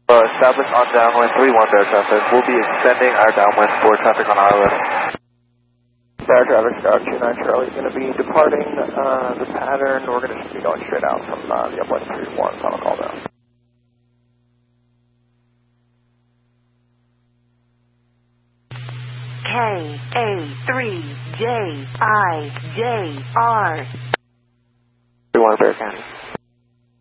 Established on downwind 3-1 Bear traffic. We'll be extending our downwind for traffic on our list. Bear traffic, Star 29 Charlie is going to be departing the pattern. We're going to just be going straight out from the upwind 3-1 final call down. KA3JIJR. 3-1 Bear County.